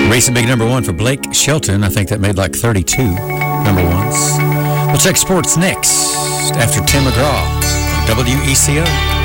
Recent big number one for Blake Shelton. I think that made like 32 number ones. We'll check sports next after Tim McGraw on WECO.